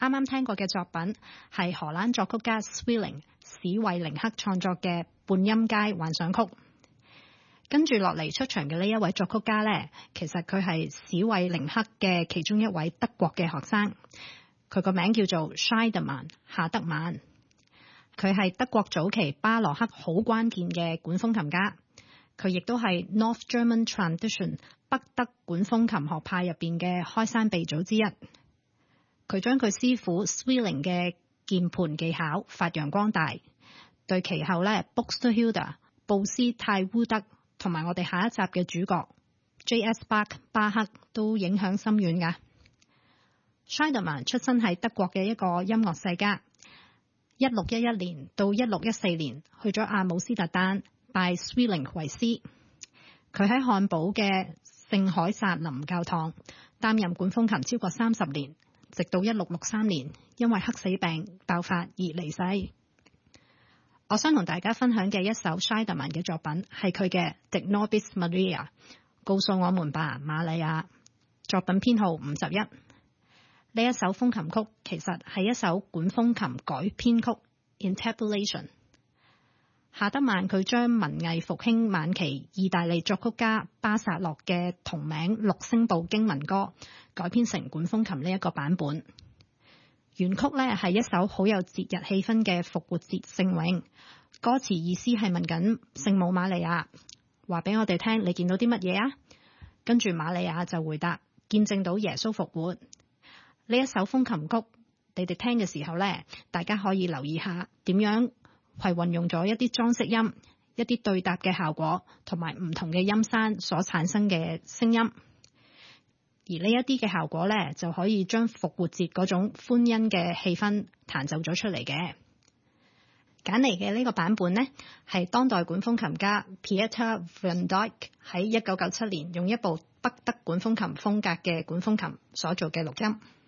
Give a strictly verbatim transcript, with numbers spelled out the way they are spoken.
啱啱聽過嘅作品係荷蘭作曲家 Swilling 史惠寧克創作嘅半音階幻想曲。跟住落嚟出場嘅呢一位作曲家呢，其實佢係史惠寧克嘅其中一位德國嘅學生，佢個名叫做 Scheidemann 夏德曼。佢係德國早期巴洛克好關鍵嘅管風琴家，佢亦都係 North German Tradition 北德管風琴學派入邊嘅開山鼻祖之一。佢將佢師傅 Swilling 嘅鍵盤技巧發揚光大，對其後呢 Buxtehude 布斯泰烏德同埋我哋下一集嘅主角 J S Bach 巴克都影響深遠㗎。Scheidemann 出身喺德國嘅一個音樂世家，一六一一年到一六一四年去咗阿姆斯特丹拜 Swilling 為師。佢喺漢堡嘅聖凱撒林教堂擔任管風琴超過三十年，直到一六六三年因為黑死病爆發而離世。我想同大家分享嘅一首 Scheidemann 嘅作品係佢嘅 De Nobis Maria， 告訴我們吧瑪利亞，作品編號五十一。呢一首風琴曲其實係一首管風琴改編曲 Interpolation。夏德曼佢將文藝復興晚期意大利作曲家巴薩洛嘅同名六聲部經文歌改編成管風琴呢一個版本。原曲呢係一首好有節日氣氛嘅復活節聖詠，歌詞意思係問緊聖母瑪利亞，話俾我哋聽你見到啲乜嘢啊？跟住瑪利亞就回答，見證到耶穌復活。呢一首風琴曲你哋聽嘅時候呢，大家可以留意下點樣係運用咗一啲裝飾音、一啲對答嘅效果同埋唔同嘅音山所產生嘅聲音。而呢一啲嘅效果呢，就可以將復活節嗰種歡欣嘅氣氛彈奏咗出嚟嘅。揀嚟嘅呢個版本呢，係當代管風琴家 Pieter van Dyk 喺一九九七年用一部北德管風琴風格嘅管風琴所做嘅錄音。